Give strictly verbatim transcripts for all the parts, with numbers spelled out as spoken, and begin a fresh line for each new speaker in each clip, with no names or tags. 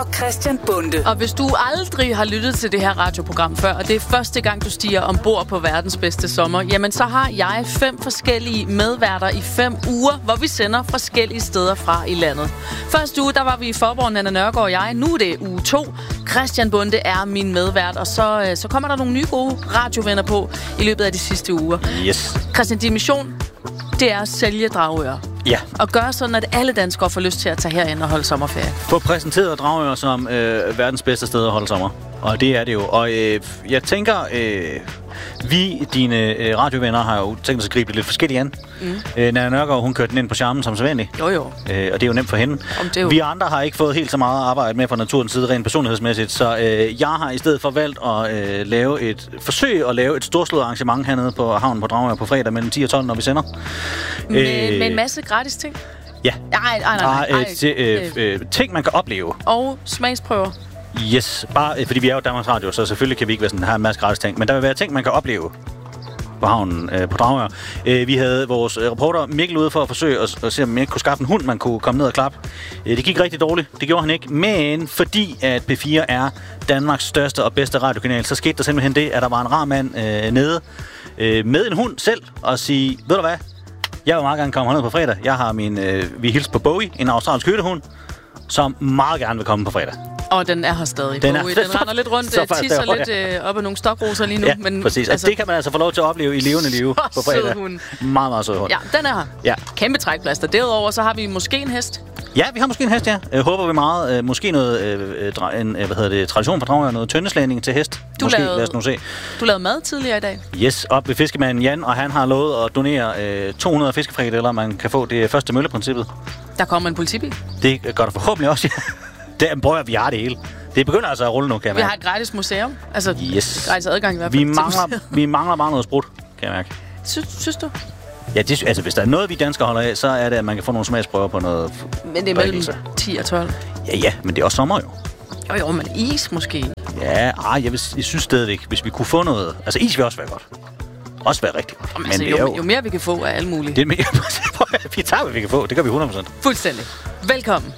og Christian Bonde.
Og hvis du aldrig har lyttet til det her radioprogram før, og det er første gang, du stiger ombord på verdens bedste sommer, jamen så har jeg fem forskellige medværter i fem uger, hvor vi sender forskellige steder fra i landet. Første uge, der var vi i Forborg, Nanna Nørgaard og jeg. Nu er det uge to. Christian Bonde er min medvært, og så, så kommer der nogle nye gode radiovenner på i løbet af de sidste uger.
Yes.
Christian, din mission, det er at sælge Dragør.
Ja.
Og gøre sådan, at alle danskere får lyst til at tage herind og holde sommerferie.
Få præsenteret Dragør som øh, verdens bedste sted at holde sommer. Og det er det jo. Og øh, jeg tænker, øh, vi, dine øh, radiovenner, har jo tænkt os at gribe det lidt forskelligt an. Mm. Øh, Nanna Nørgaard, hun kørte den ind på charmen som sædvanligt.
Jo jo.
Øh, og det er jo nemt for hende.
Jo...
Vi andre har ikke fået helt så meget arbejde med fra naturens side, rent personlighedsmæssigt. Så øh, jeg har i stedet for valgt at øh, lave et forsøg at lave et storslået arrangement hernede på havnen på Dragør på fredag mellem ti og tolv, når vi sender.
Med, øh, med en masse gratis ting?
Ja.
Nej, nej, nej. nej.
Ah, øh, øh, øh, ting, man kan opleve.
Og smagsprøver.
Yes, bare øh, fordi vi er jo Danmarks Radio, så selvfølgelig kan vi ikke være sådan, have en masse gratis ting. Men der vil være ting, man kan opleve på havnen øh, på Dragør. Øh, vi havde vores øh, reporter Mikkel ude for at forsøge at, at se, om man ikke kunne skaffe en hund, man kunne komme ned og klappe. Øh, det gik rigtig dårligt. Det gjorde han ikke. Men fordi at P fire er Danmarks største og bedste radiokanal, så skete der simpelthen det, at der var en rar mand øh, nede øh, med en hund selv og sige, ved du hvad? Jeg vil meget gerne komme herned på fredag. Jeg har min, øh, vi hilser på Bowie, en australsk hyttehund, som meget gerne vil komme på fredag.
Og den er her stadig.
Den, er,
Bowie. Den render lidt rundt,
så, så
tisser
der,
lidt øh, op ad nogle stokroser lige nu.
Ja,
men,
præcis. Altså, det kan man altså få lov til at opleve i levende liv på fredag.
Hund.
Meget, meget sød hund.
Ja, den er her.
Ja.
Kæmpe trækplaster. Derudover så har vi måske en hest.
Ja, vi har måske en hest, ja. Jeg håber vi meget. Øh, måske noget øh, en, hvad hedder det, tradition for Dragør, noget tøndeslægning til hest.
Du
måske,
lavede,
lad os nu se.
Du lavede mad tidligere i dag.
Yes, op ved fiskemanden Jan, og han har lovet at donere øh, to hundrede fiskefrikadeller, man kan få. Det er første mølleprincippet.
Der kommer en politibil.
Det gør der forhåbentlig også, ja. Det prøver vi har det hele. Det begynder altså at rulle nu, kan jeg mærke.
Vi har et gratis museum. Altså,
yes.
gratis adgang i hvert fald.
Vi mangler, vi mangler bare noget sprut, kan jeg mærke.
Sy- synes du?
Ja, det, altså hvis der er noget, vi danskere holder af, så er det, at man kan få nogle smagsprøver på noget.
Men det er mellem ti og tolv.
Ja, ja, men det er også sommer jo.
Jo, jo, men is måske.
Ja, ah, jeg, vil, jeg synes stadigvæk, hvis vi kunne få noget... Altså is vil også være godt. Også være rigtig godt.
Jamen,
men
altså,
det er
jo,
jo,
jo mere vi kan få af alle mulige.
Det er mere, vi tager, hvad vi kan få. Det gør vi hundrede procent.
Fuldstændig. Velkommen.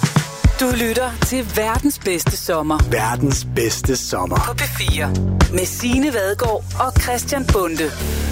Du lytter til verdens bedste sommer.
Verdens bedste sommer.
På P fire. Med Signe Vadgaard og Christian Bonde.